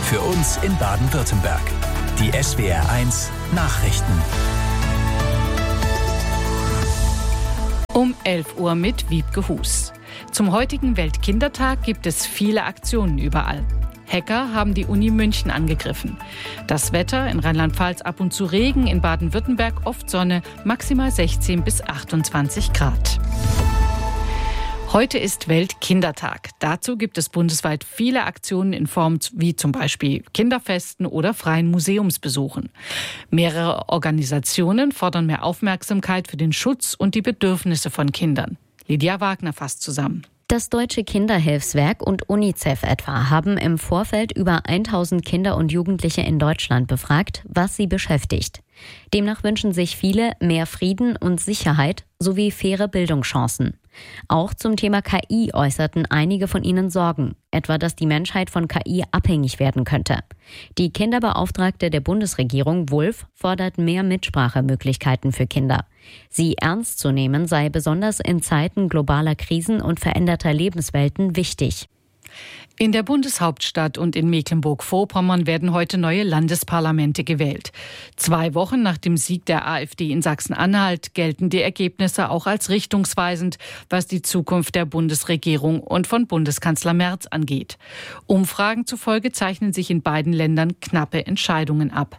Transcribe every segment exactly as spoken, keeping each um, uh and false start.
Für uns in Baden-Württemberg. Die S W R eins Nachrichten. Um elf Uhr mit Wiebke Hus. Zum heutigen Weltkindertag gibt es viele Aktionen überall. Hacker haben die Uni München angegriffen. Das Wetter in Rheinland-Pfalz ab und zu Regen, in Baden-Württemberg oft Sonne, maximal sechzehn bis achtundzwanzig Grad. Heute ist Weltkindertag. Dazu gibt es bundesweit viele Aktionen in Form wie zum Beispiel Kinderfesten oder freien Museumsbesuchen. Mehrere Organisationen fordern mehr Aufmerksamkeit für den Schutz und die Bedürfnisse von Kindern. Lydia Wagner fasst zusammen. Das Deutsche Kinderhilfswerk und UNICEF etwa haben im Vorfeld über tausend Kinder und Jugendliche in Deutschland befragt, was sie beschäftigt. Demnach wünschen sich viele mehr Frieden und Sicherheit sowie faire Bildungschancen. Auch zum Thema K I äußerten einige von ihnen Sorgen, etwa dass die Menschheit von K I abhängig werden könnte. Die Kinderbeauftragte der Bundesregierung, Wulff, fordert mehr Mitsprachemöglichkeiten für Kinder. Sie ernst zu nehmen sei besonders in Zeiten globaler Krisen und veränderter Lebenswelten wichtig. In der Bundeshauptstadt und in Mecklenburg-Vorpommern werden heute neue Landesparlamente gewählt. Zwei Wochen nach dem Sieg der AfD in Sachsen-Anhalt gelten die Ergebnisse auch als richtungsweisend, was die Zukunft der Bundesregierung und von Bundeskanzler Merz angeht. Umfragen zufolge zeichnen sich in beiden Ländern knappe Entscheidungen ab.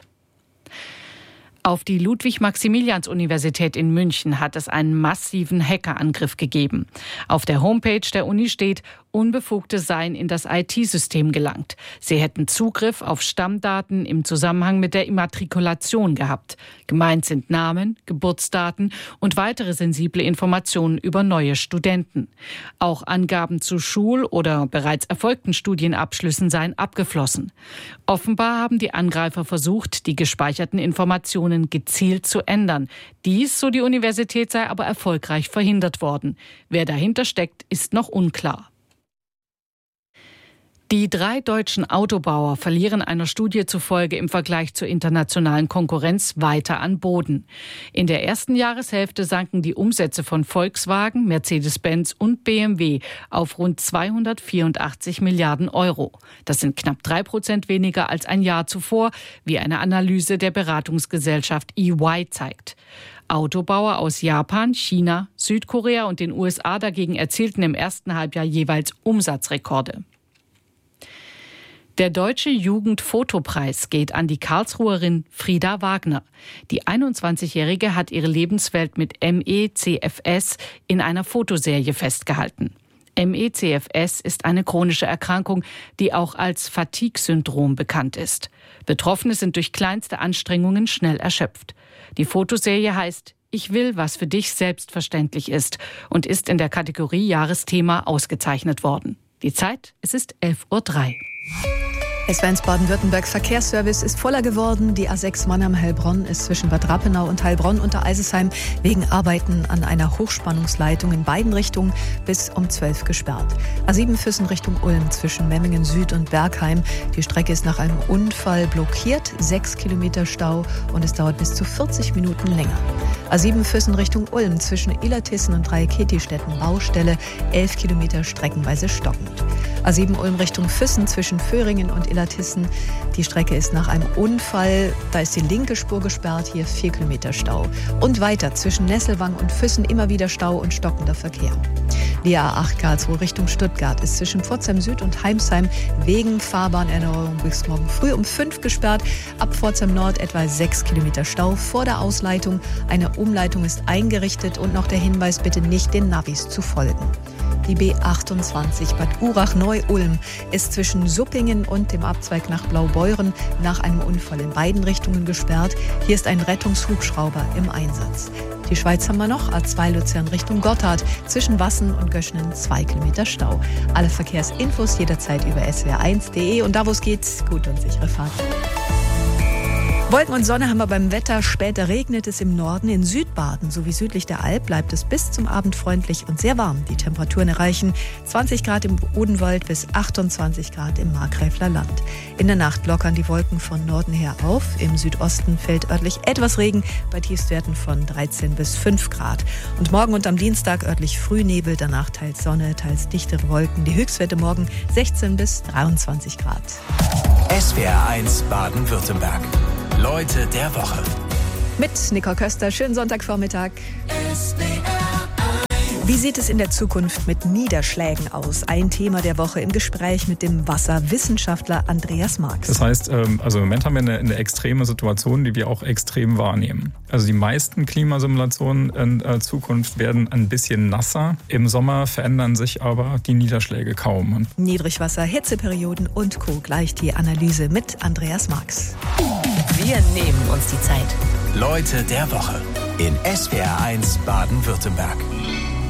Auf die Ludwig-Maximilians-Universität in München hat es einen massiven Hackerangriff gegeben. Auf der Homepage der Uni steht, Unbefugte seien in das I T-System gelangt. Sie hätten Zugriff auf Stammdaten im Zusammenhang mit der Immatrikulation gehabt. Gemeint sind Namen, Geburtsdaten und weitere sensible Informationen über neue Studenten. Auch Angaben zu Schul- oder bereits erfolgten Studienabschlüssen seien abgeflossen. Offenbar haben die Angreifer versucht, die gespeicherten Informationen gezielt zu ändern. Dies, so die Universität, sei aber erfolgreich verhindert worden. Wer dahinter steckt, ist noch unklar. Die drei deutschen Autobauer verlieren einer Studie zufolge im Vergleich zur internationalen Konkurrenz weiter an Boden. In der ersten Jahreshälfte sanken die Umsätze von Volkswagen, Mercedes-Benz und B M W auf rund zweihundertvierundachtzig Milliarden Euro. Das sind knapp drei Prozent weniger als ein Jahr zuvor, wie eine Analyse der Beratungsgesellschaft E Y zeigt. Autobauer aus Japan, China, Südkorea und den U S A dagegen erzielten im ersten Halbjahr jeweils Umsatzrekorde. Der Deutsche Jugendfotopreis geht an die Karlsruherin Frida Wagner. Die einundzwanzigjährige hat ihre Lebenswelt mit M E C F S in einer Fotoserie festgehalten. M E C F S ist eine chronische Erkrankung, die auch als Fatigue-Syndrom bekannt ist. Betroffene sind durch kleinste Anstrengungen schnell erschöpft. Die Fotoserie heißt Ich will, was für dich selbstverständlich ist und ist in der Kategorie Jahresthema ausgezeichnet worden. Die Zeit, es ist elf Uhr drei. S W R eins Baden-Württemberg Verkehrsservice ist voller geworden. Die A sechs Mannheim-Heilbronn ist zwischen Bad Rappenau und Heilbronn unter Eisesheim wegen Arbeiten an einer Hochspannungsleitung in beiden Richtungen bis um zwölf gesperrt. A sieben Füssen Richtung Ulm zwischen Memmingen Süd und Bergheim. Die Strecke ist nach einem Unfall blockiert. Sechs Kilometer Stau und es dauert bis zu vierzig Minuten länger. A sieben Füssen Richtung Ulm zwischen Illertissen und Dreieck-Kethi-Städten Baustelle. elf Kilometer streckenweise stockend. A sieben Ulm Richtung Füssen zwischen Föhringen und Illertissen. Die Strecke ist nach einem Unfall, da ist die linke Spur gesperrt, hier vier Kilometer Stau. Und weiter zwischen Nesselwang und Füssen immer wieder Stau und stockender Verkehr. Die A acht Karlsruhe Richtung Stuttgart ist zwischen Pforzheim Süd und Heimsheim wegen Fahrbahnerneuerung bis morgen früh um fünf gesperrt. Ab Pforzheim Nord etwa sechs Kilometer Stau vor der Ausleitung. Eine Umleitung ist eingerichtet und noch der Hinweis, bitte nicht den Navis zu folgen. Die B achtundzwanzig Bad Urach-Neu-Ulm ist zwischen Suppingen und dem Abzweig nach Blaubeuren nach einem Unfall in beiden Richtungen gesperrt. Hier ist ein Rettungshubschrauber im Einsatz. Die Schweiz haben wir noch, A zwei Luzern Richtung Gotthard, zwischen Wassen und Göschenen zwei Kilometer Stau. Alle Verkehrsinfos jederzeit über S W R eins punkt de und da wo es geht, gute und sichere Fahrt. Wolken und Sonne haben wir beim Wetter. Später regnet es im Norden. In Südbaden sowie südlich der Alp bleibt es bis zum Abend freundlich und sehr warm. Die Temperaturen erreichen zwanzig Grad im Odenwald bis achtundzwanzig Grad im Markgräfler Land. In der Nacht lockern die Wolken von Norden her auf. Im Südosten fällt örtlich etwas Regen bei Tiefstwerten von dreizehn bis fünf Grad. Und morgen und am Dienstag örtlich Frühnebel, danach teils Sonne, teils dichtere Wolken. Die Höchstwerte morgen sechzehn bis dreiundzwanzig Grad. S W R eins Baden-Württemberg. Leute der Woche. Mit Nicole Köster. Schönen Sonntagvormittag. Wie sieht es in der Zukunft mit Niederschlägen aus? Ein Thema der Woche im Gespräch mit dem Wasserwissenschaftler Andreas Marx. Das heißt, also im Moment haben wir eine, eine extreme Situation, die wir auch extrem wahrnehmen. Also die meisten Klimasimulationen in Zukunft werden ein bisschen nasser. Im Sommer verändern sich aber die Niederschläge kaum. Niedrigwasser, Hitzeperioden und Co. Gleich die Analyse mit Andreas Marx. Wir nehmen uns die Zeit. Leute der Woche in S W R eins Baden-Württemberg.